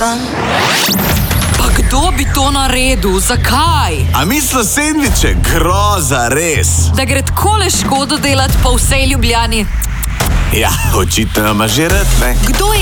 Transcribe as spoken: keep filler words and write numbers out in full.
sun. Pa kdo bi to naredil? Zakaj? A misliš sendviče? Groza, res. Da gre takole škodo delati po vsej Ljubljani. Ja, očitno ima že rad, ne? Kdo je